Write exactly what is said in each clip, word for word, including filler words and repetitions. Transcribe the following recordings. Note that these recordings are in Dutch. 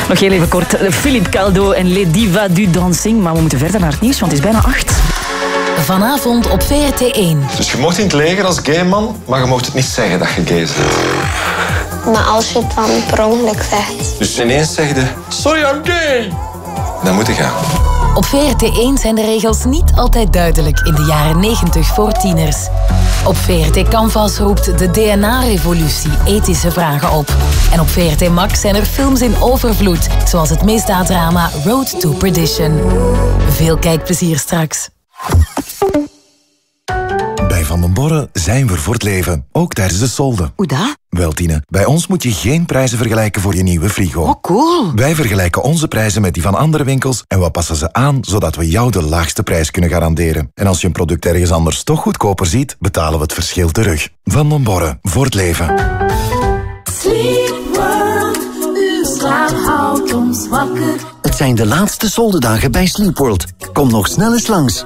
Nog heel even kort. Philippe Caldo en Les Divas du Dancing. Maar we moeten verder naar het nieuws, want het is bijna acht. Vanavond op V R T één. Dus je mocht in het leger als gay man, maar je mocht het niet zeggen dat je gay bent. Maar als je het dan per ongeluk zegt. Dus ineens zeg je, sorry, I'm gay. Dan moet je gaan. Op V R T één zijn de regels niet altijd duidelijk in de jaren negentig voor tieners. Op V R T Canvas roept de D N A-revolutie ethische vragen op. En op V R T Max zijn er films in overvloed, zoals het misdaaddrama Road to Perdition. Veel kijkplezier straks. Bij Van den Borre zijn we voor het leven, ook tijdens de solden. Hoe dat? Wel, Tine, bij ons moet je geen prijzen vergelijken voor je nieuwe frigo. Oh, cool. Wij vergelijken onze prijzen met die van andere winkels en we passen ze aan zodat we jou de laagste prijs kunnen garanderen. En als je een product ergens anders toch goedkoper ziet, betalen we het verschil terug. Van den Borre, voor het leven. Sleep World, uw slaap houdt ons wakker. Het zijn de laatste soldendagen bij Sleep World. Kom nog snel eens langs.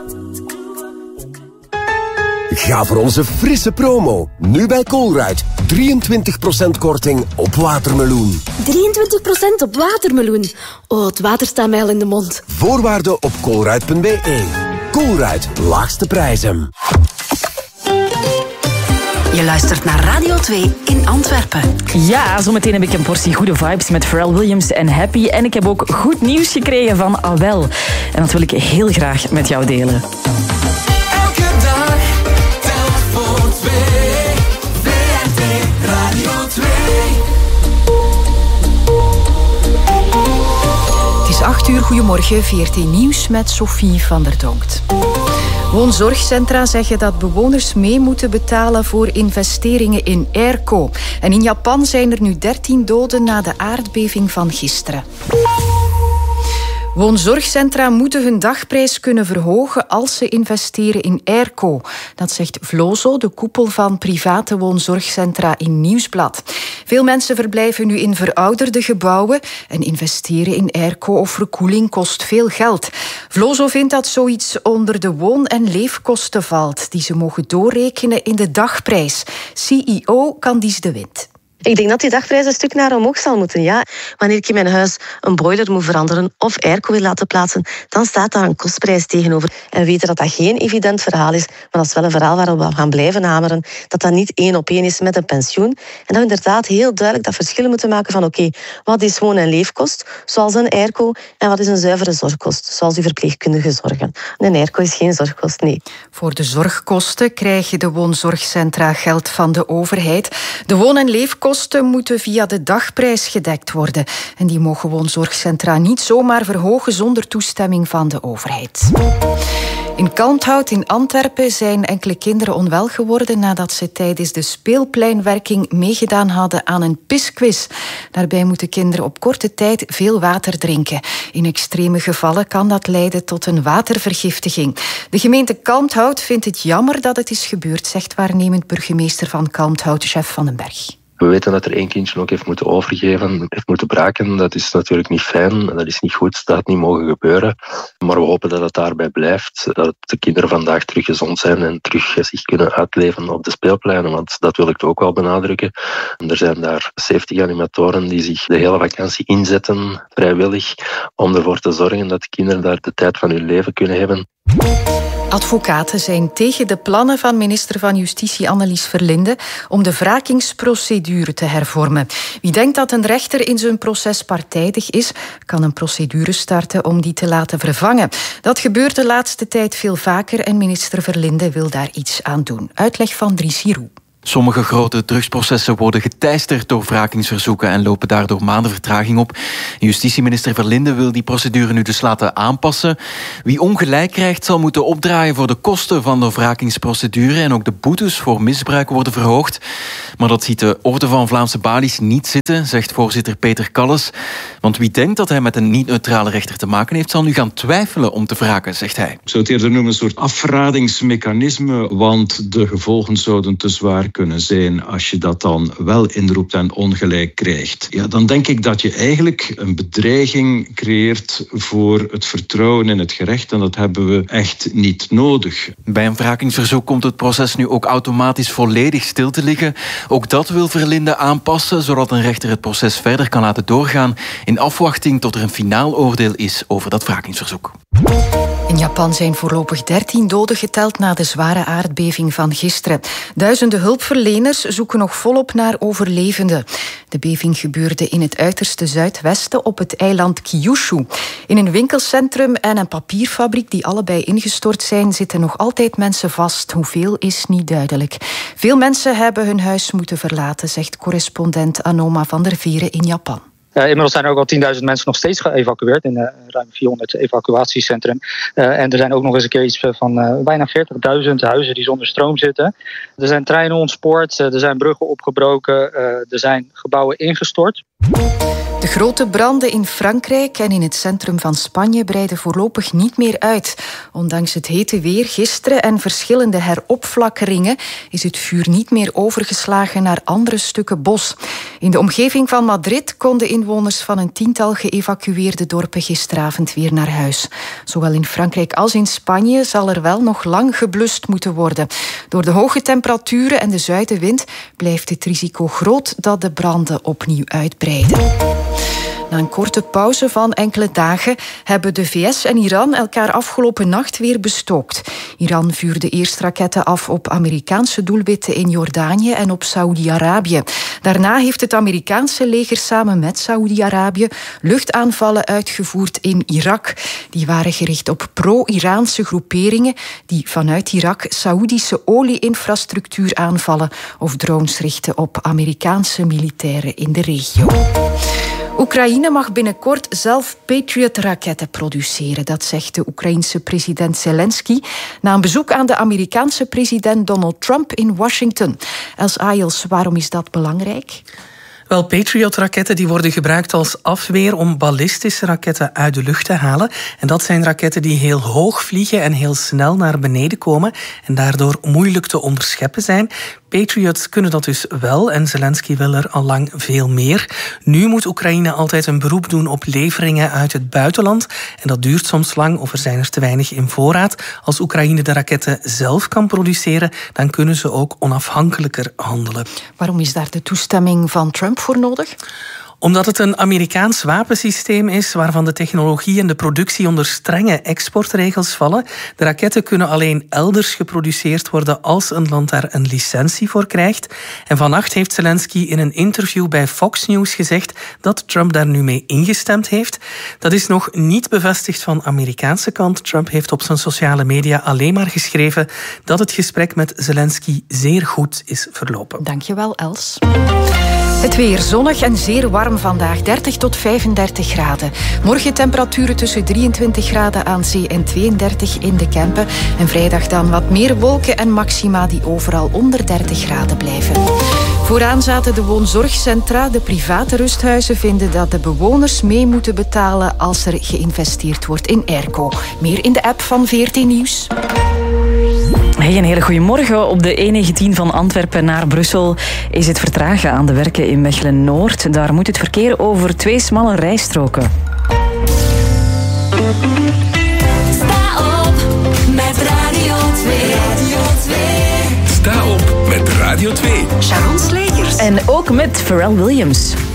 Ga voor onze frisse promo. Nu bij Colruyt. drieëntwintig procent korting op watermeloen. drieëntwintig procent op watermeloen. Oh, het water staat mij al in de mond. Voorwaarden op colruyt punt b e. Colruyt, laagste prijzen. Je luistert naar Radio twee in Antwerpen. Ja, zometeen heb ik een portie goede vibes met Pharrell Williams en Happy. En ik heb ook goed nieuws gekregen van Awel. En dat wil ik heel graag met jou delen. acht uur, goedemorgen, V R T Nieuws met Sophie van der Donkt. Woonzorgcentra zeggen dat bewoners mee moeten betalen voor investeringen in airco. En in Japan zijn er nu dertien doden na de aardbeving van gisteren. Woonzorgcentra moeten hun dagprijs kunnen verhogen als ze investeren in airco. Dat zegt Vlozo, de koepel van private woonzorgcentra in Nieuwsblad. Veel mensen verblijven nu in verouderde gebouwen en investeren in airco of verkoeling kost veel geld. Vlozo vindt dat zoiets onder de woon- en leefkosten valt, die ze mogen doorrekenen in de dagprijs. C E O Candice de Wind. Ik denk dat die dagprijs een stuk naar omhoog zal moeten, ja. Wanneer ik in mijn huis een boiler moet veranderen of airco wil laten plaatsen, dan staat daar een kostprijs tegenover. En we weten dat dat geen evident verhaal is, maar dat is wel een verhaal waarop we gaan blijven hameren, dat dat niet één op één is met een pensioen. En dat we inderdaad heel duidelijk dat verschil moeten maken van oké, okay, wat is woon- en leefkost, zoals een airco, en wat is een zuivere zorgkost, zoals uw verpleegkundige zorgen. Een airco is geen zorgkost, nee. Voor de zorgkosten krijgen de woonzorgcentra geld van de overheid. De woon- en leefkosten kosten moeten via de dagprijs gedekt worden. En die mogen woonzorgcentra niet zomaar verhogen zonder toestemming van de overheid. In Kalmthout in Antwerpen zijn enkele kinderen onwel geworden nadat ze tijdens de speelpleinwerking meegedaan hadden aan een pisquiz. Daarbij moeten kinderen op korte tijd veel water drinken. In extreme gevallen kan dat leiden tot een watervergiftiging. De gemeente Kalmthout vindt het jammer dat het is gebeurd, zegt waarnemend burgemeester van Kalmthout, Chef van den Berg. We weten dat er één kindje ook heeft moeten overgeven, heeft moeten braken. Dat is natuurlijk niet fijn, dat is niet goed, dat had niet mogen gebeuren. Maar we hopen dat het daarbij blijft, dat de kinderen vandaag terug gezond zijn en terug zich kunnen uitleven op de speelpleinen, want dat wil ik ook wel benadrukken. Er zijn daar zeventig animatoren die zich de hele vakantie inzetten, vrijwillig, om ervoor te zorgen dat de kinderen daar de tijd van hun leven kunnen hebben. Advocaten zijn tegen de plannen van minister van Justitie Annelies Verlinde om de wrakingsprocedure te hervormen. Wie denkt dat een rechter in zijn proces partijdig is, kan een procedure starten om die te laten vervangen. Dat gebeurt de laatste tijd veel vaker en minister Verlinde wil daar iets aan doen. Uitleg van Dries Giroux. Sommige grote drugsprocessen worden geteisterd door wrakingsverzoeken en lopen daardoor maanden vertraging op. Justitieminister Verlinde wil die procedure nu dus laten aanpassen. Wie ongelijk krijgt zal moeten opdraaien voor de kosten van de wrakingsprocedure en ook de boetes voor misbruik worden verhoogd. Maar dat ziet de Orde van Vlaamse Balies niet zitten, zegt voorzitter Peter Kalles. Want wie denkt dat hij met een niet-neutrale rechter te maken heeft, zal nu gaan twijfelen om te wraken, zegt hij. Ik zou het eerder noemen een soort afradingsmechanisme, want de gevolgen zouden te zwaar kunnen zijn als je dat dan wel inroept en ongelijk krijgt. Ja, dan denk ik dat je eigenlijk een bedreiging creëert voor het vertrouwen in het gerecht en dat hebben we echt niet nodig. Bij een wrakingsverzoek komt het proces nu ook automatisch volledig stil te liggen. Ook dat wil Verlinde aanpassen, zodat een rechter het proces verder kan laten doorgaan in afwachting tot er een finaal oordeel is over dat wrakingsverzoek. In Japan zijn voorlopig dertien doden geteld na de zware aardbeving van gisteren. Duizenden hulpverleners zoeken nog volop naar overlevenden. De beving gebeurde in het uiterste zuidwesten op het eiland Kyushu. In een winkelcentrum en een papierfabriek die allebei ingestort zijn, zitten nog altijd mensen vast. Hoeveel is niet duidelijk. Veel mensen hebben hun huis moeten verlaten, zegt correspondent Anoma van der Vieren in Japan. Uh, inmiddels zijn er ook al tienduizend mensen nog steeds geëvacueerd in uh, ruim vierhonderd evacuatiecentrum. Uh, en er zijn ook nog eens een keer iets van uh, bijna veertigduizend huizen die zonder stroom zitten. Er zijn treinen ontspoord, uh, er zijn bruggen opgebroken, uh, er zijn gebouwen ingestort. De grote branden in Frankrijk en in het centrum van Spanje breiden voorlopig niet meer uit. Ondanks het hete weer gisteren en verschillende heropflakkeringen is het vuur niet meer overgeslagen naar andere stukken bos. In de omgeving van Madrid konden inwoners van een tiental geëvacueerde dorpen gisteravond weer naar huis. Zowel in Frankrijk als in Spanje zal er wel nog lang geblust moeten worden. Door de hoge temperaturen en de zuidenwind blijft het risico groot dat de branden opnieuw uitbreiden. Na een korte pauze van enkele dagen hebben de V S en Iran elkaar afgelopen nacht weer bestookt. Iran vuurde eerst raketten af op Amerikaanse doelwitten in Jordanië en op Saoedi-Arabië. Daarna heeft het Amerikaanse leger samen met Saoedi-Arabië luchtaanvallen uitgevoerd in Irak. Die waren gericht op pro-Iraanse groeperingen die vanuit Irak Saoedische olie-infrastructuur aanvallen of drones richten op Amerikaanse militairen in de regio. Oekraïne mag binnenkort zelf Patriot-raketten produceren. Dat zegt de Oekraïense president Zelensky na een bezoek aan de Amerikaanse president Donald Trump in Washington. Els Ayels, waarom is dat belangrijk? Wel, Patriot-raketten die worden gebruikt als afweer om ballistische raketten uit de lucht te halen. En dat zijn raketten die heel hoog vliegen en heel snel naar beneden komen en daardoor moeilijk te onderscheppen zijn. Patriots kunnen dat dus wel en Zelensky wil er al lang veel meer. Nu moet Oekraïne altijd een beroep doen op leveringen uit het buitenland. En dat duurt soms lang of er zijn er te weinig in voorraad. Als Oekraïne de raketten zelf kan produceren, dan kunnen ze ook onafhankelijker handelen. Waarom is daar de toestemming van Trump voor nodig? Omdat het een Amerikaans wapensysteem is waarvan de technologie en de productie onder strenge exportregels vallen. De raketten kunnen alleen elders geproduceerd worden als een land daar een licentie voor krijgt. En vannacht heeft Zelensky in een interview bij Fox News gezegd dat Trump daar nu mee ingestemd heeft. Dat is nog niet bevestigd van Amerikaanse kant. Trump heeft op zijn sociale media alleen maar geschreven dat het gesprek met Zelensky zeer goed is verlopen. Dankjewel, Els. Het weer zonnig en zeer warm vandaag, dertig tot vijfendertig graden. Morgen temperaturen tussen drieëntwintig graden aan zee en tweeëndertig in de Kempen. En vrijdag dan wat meer wolken en maxima die overal onder dertig graden blijven. Vooraan zaten de woonzorgcentra. De private rusthuizen vinden dat de bewoners mee moeten betalen als er geïnvesteerd wordt in airco. Meer in de app van V R T Nieuws. Hey, een hele goede morgen. Op de E negentien van Antwerpen naar Brussel is het vertragen aan de werken in Mechelen-Noord. Daar moet het verkeer over twee smalle rijstroken. Sta op met Radio twee. Radio twee. Sta op met Radio twee. Sharon Slegers. En ook met Pharrell Williams.